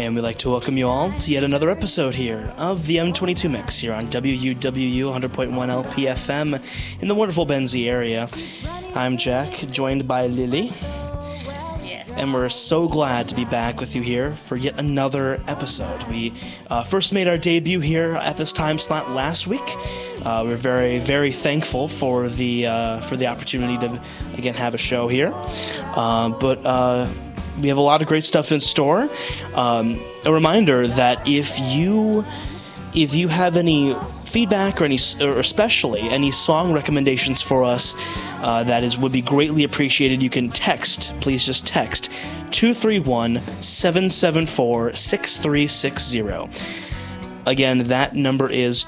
And we'd like to welcome you all to yet another episode here of the M22 Mix here on WUWU 100.1 LPFM in the wonderful Benzie area. I'm Jack, joined by Lily. Yes. And we're so glad to be back with you here for yet another episode. We first made our debut here at this time slot last week. We're very, very thankful for the opportunity to again have a show here. But we have a lot of great stuff in store. A reminder that if you have any feedback or especially any song recommendations for us, would be greatly appreciated. You can please just text 231-774-6360. Again, that number is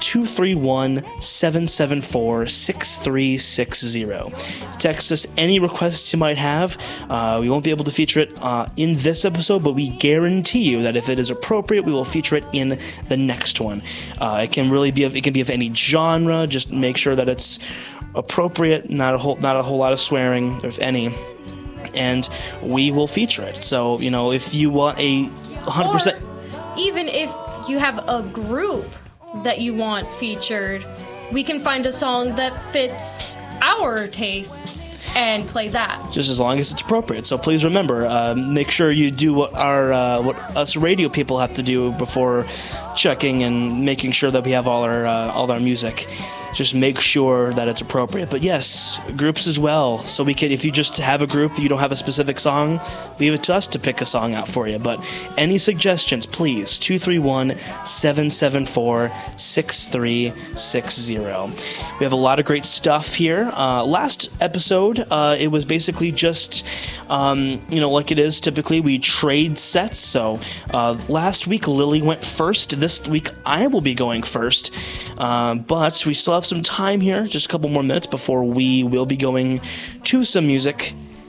231-774-6360. Text us any requests you might have. We won't be able to feature it in this episode, but we guarantee you that if it is appropriate, we will feature it in the next one. It can be of any genre. Just make sure that it's appropriate, not a whole lot of swearing, if any, and we will feature it. So, if you want a 100%, or even if you have a group that you want featured, we can find a song that fits our tastes and play that. Just as long as it's appropriate. So please remember, make sure you do what us radio people have to do before checking and making sure that we have all our music. Just make sure that it's appropriate. But yes, groups as well. So we can, if you just have a group, you don't have a specific song, leave it to us to pick a song out for you. But any suggestions, please, 231-774-6360. We have a lot of great stuff here. Last episode, it was basically just, like it is typically, we trade sets. So last week, Lily went first. This week, I will be going first. But we still have some time here, just a couple more minutes before we will be going to some music.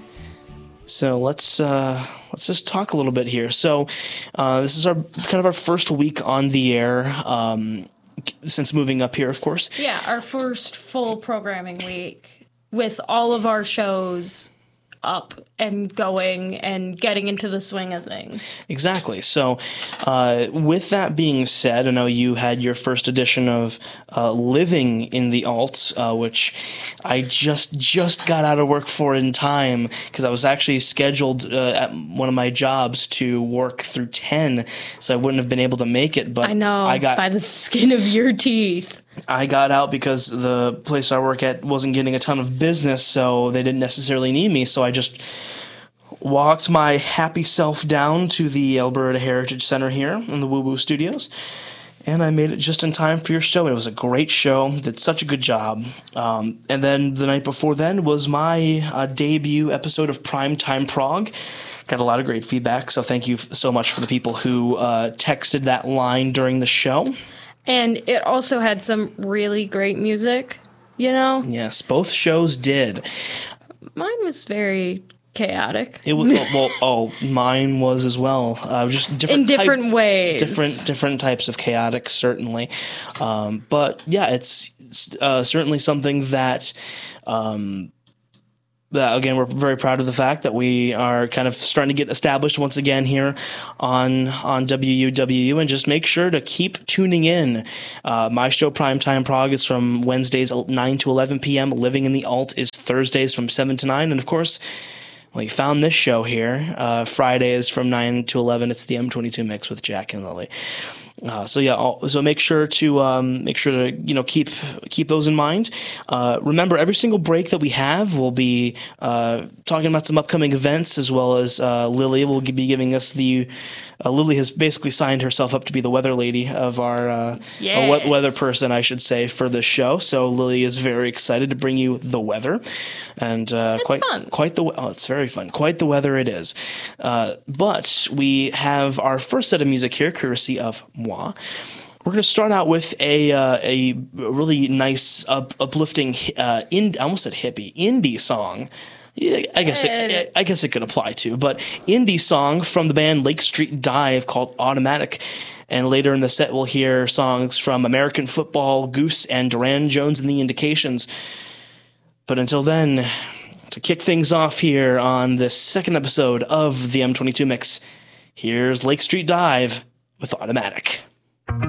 So let's just talk a little bit here. So this is our first week on the air since moving up here, of course. Yeah, our first full programming week with all of our shows up and going and getting into the swing of things. Exactly. So with that being said, I know you had your first edition of Living in the Alt, which I just got out of work for in time because I was actually scheduled at one of my jobs to work through 10, so I wouldn't have been able to make it. But I know, by the skin of your teeth. I got out because the place I work at wasn't getting a ton of business, so they didn't necessarily need me. So I just walked my happy self down to the Alberta Heritage Center here in the Woo Woo Studios, and I made it just in time for your show. It was a great show, did such a good job. And then the night before then was my debut episode of Primetime Prog. Got a lot of great feedback, so thank you so much for the people who texted that line during the show. And it also had some really great music, Yes, both shows did. Mine was very chaotic. It was mine was as well. Just different in different ways. Different types of chaotic, certainly. But yeah, it's certainly something that. Again, we're very proud of the fact that we are kind of starting to get established once again here on WUWU, and just make sure to keep tuning in. My show, Primetime Prog, is from Wednesdays 9 to 11 p.m. Living in the Alt is Thursdays from 7 to 9. And of course, well, you found this show here. Fridays from 9 to 11. It's the M22 Mix with Jack and Lily. So make sure to keep those in mind. Remember, every single break that we have, we'll be talking about some upcoming events, as well as Lily will be giving us the. Lily has basically signed herself up to be the weather lady of our weather person, I should say, for this show. So Lily is very excited to bring you the weather, and it's very fun. Quite the weather it is. But we have our first set of music here, courtesy of moi. We're going to start out with a really nice, uplifting, I almost said hippie, indie song. Yeah, I guess it could apply to, but indie song from the band Lake Street Dive called Automatic. And later in the set, we'll hear songs from American Football, Goose, and Duran Jones and the Indications. But until then, to kick things off here on this second episode of the M22 Mix, here's Lake Street Dive with Automatic.